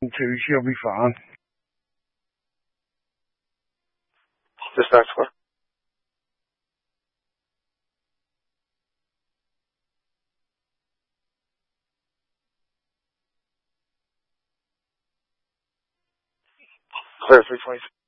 Two, she'll be fine. This next one. Clear 326.